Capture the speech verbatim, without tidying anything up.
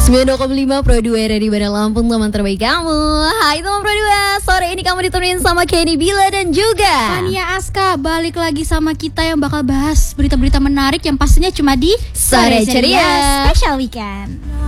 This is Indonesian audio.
sembilan puluh dua koma lima Pro dua dari Bandar Lampung, teman terbaik kamu. Hai teman Pro dua, sore ini kamu ditemenin sama Kenny Bila dan juga Fania Aska. Balik lagi sama kita yang bakal bahas berita-berita menarik yang pastinya cuma di Sore Ceria Special Weekend.